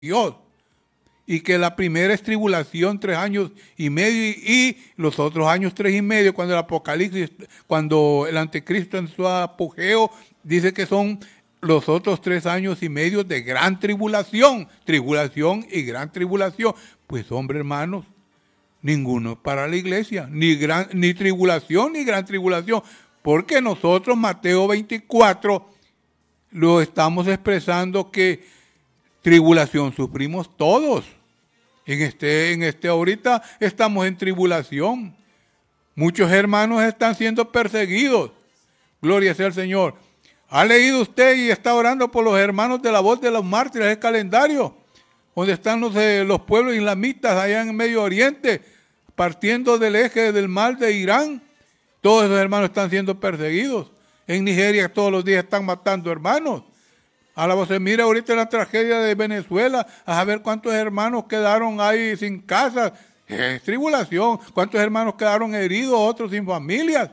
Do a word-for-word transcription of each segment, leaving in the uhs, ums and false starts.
Dios. Y que la primera es tribulación, tres años y medio, y, y los otros años, tres y medio, cuando el Apocalipsis, cuando el Anticristo en su apogeo, dice que son los otros tres años y medio de gran tribulación, tribulación y gran tribulación. Pues hombre, hermanos, ninguno para la iglesia, ni, gran, ni tribulación ni gran tribulación, porque nosotros, Mateo veinticuatro, lo estamos expresando que tribulación sufrimos todos. En este, en este ahorita estamos en tribulación. Muchos hermanos están siendo perseguidos. Gloria sea al Señor. ¿Ha leído usted y está orando por los hermanos de la voz de los mártires del calendario? Donde están los, eh, los pueblos islamitas allá en el Medio Oriente, partiendo del eje del mal de Irán. Todos esos hermanos están siendo perseguidos. En Nigeria todos los días están matando hermanos. A la voz se mira ahorita la tragedia de Venezuela, a ver cuántos hermanos quedaron ahí sin casa. Es tribulación. Cuántos hermanos quedaron heridos, otros sin familias.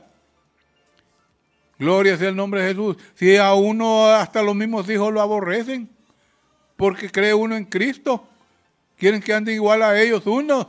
Gloria sea el nombre de Jesús. Si a uno hasta los mismos hijos lo aborrecen, porque cree uno en Cristo, quieren que ande igual a ellos unos.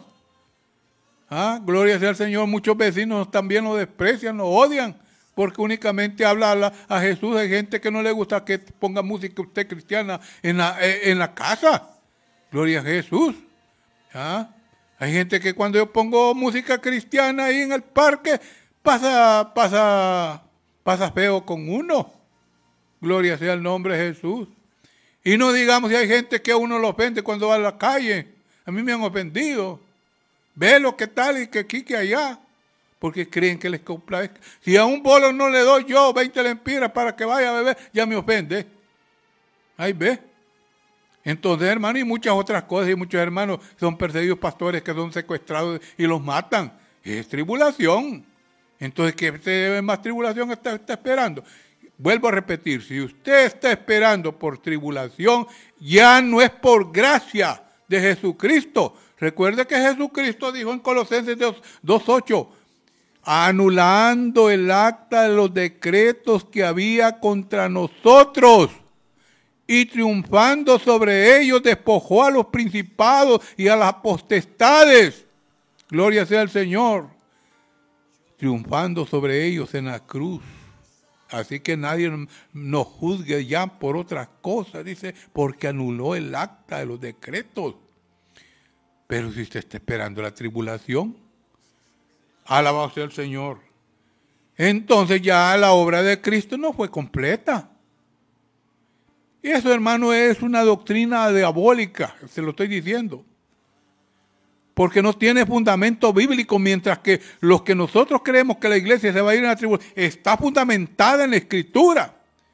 Ah, gloria sea el Señor. Muchos vecinos también lo desprecian, lo odian, porque únicamente habla a, la, a Jesús. Hay gente que no le gusta que ponga música usted cristiana en la, en la casa. Gloria a Jesús. ¿Ah? Hay gente que cuando yo pongo música cristiana ahí en el parque, pasa, pasa, pasa feo con uno. Gloria sea el nombre de Jesús. Y no digamos si hay gente que a uno lo ofende cuando va a la calle. A mí me han ofendido. Ve lo que tal y que aquí, que allá. Porque creen que les complace. Si a un bolo no le doy yo veinte lempiras para que vaya a beber, ya me ofende. Ahí ve. Entonces, hermano, y muchas otras cosas, y muchos hermanos son perseguidos, pastores que son secuestrados y los matan. Es tribulación. Entonces, ¿qué se más tribulación está, está esperando? Vuelvo a repetir, si usted está esperando por tribulación, ya no es por gracia de Jesucristo. Recuerde que Jesucristo dijo en Colosenses dos ocho, anulando el acta de los decretos que había contra nosotros y triunfando sobre ellos, despojó a los principados y a las potestades. Gloria sea al Señor. Triunfando sobre ellos en la cruz. Así que nadie nos juzgue ya por otras cosas, dice, porque anuló el acta de los decretos. Pero si usted está esperando la tribulación, alabado sea el Señor. Entonces ya la obra de Cristo no fue completa. Y eso, hermano, es una doctrina diabólica, se lo estoy diciendo. Porque no tiene fundamento bíblico, mientras que los que nosotros creemos que la iglesia se va a ir en la tribulación, está fundamentada en la Escritura.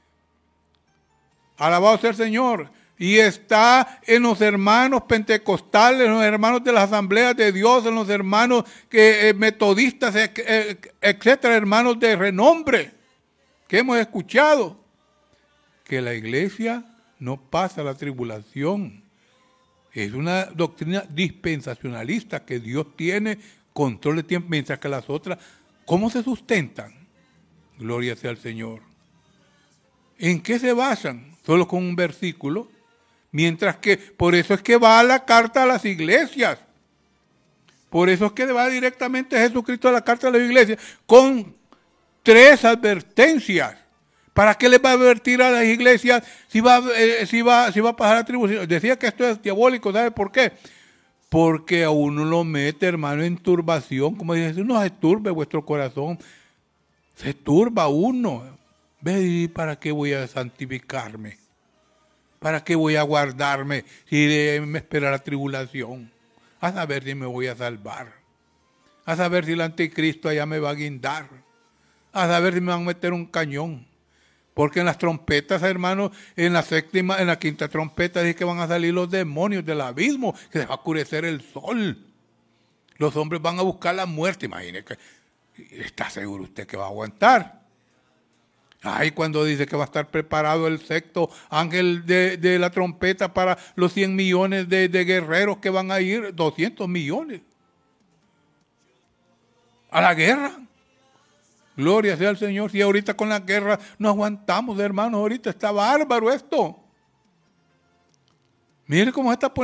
Alabado sea el Señor. Y está en los hermanos pentecostales, en los hermanos de las asambleas de Dios, en los hermanos que, eh, metodistas, eh, etcétera, hermanos de renombre que hemos escuchado. Que la iglesia no pasa la tribulación. Es una doctrina dispensacionalista que Dios tiene control de tiempo, mientras que las otras, ¿cómo se sustentan? Gloria sea al Señor. ¿En qué se basan? Solo con un versículo. Mientras que, por eso es que va la carta a las iglesias. Por eso es que va directamente Jesucristo a la carta a las iglesias, con tres advertencias. ¿Para qué le va a advertir a las iglesias si va, eh, si va, si va a pasar la tribulación? Decía que esto es diabólico, ¿sabe por qué? Porque a uno lo mete, hermano, en turbación. Como dice, no se turbe vuestro corazón. Se turba uno. Ve, ¿para qué voy a santificarme? ¿Para qué voy a guardarme si me espera la tribulación? A saber si me voy a salvar. A saber si el anticristo allá me va a guindar. A saber si me van a meter un cañón. Porque en las trompetas, hermanos, en la séptima, en la quinta trompeta dice que van a salir los demonios del abismo, que se va a oscurecer el sol. Los hombres van a buscar la muerte. Imagínese, ¿está seguro usted que va a aguantar? Ay, cuando dice que va a estar preparado el sexto ángel de, de la trompeta para los cien millones de, de guerreros que van a ir, doscientos millones, a la guerra. Gloria sea al Señor. Si ahorita con la guerra no aguantamos, hermanos, ahorita está bárbaro esto. Mire cómo está poniendo.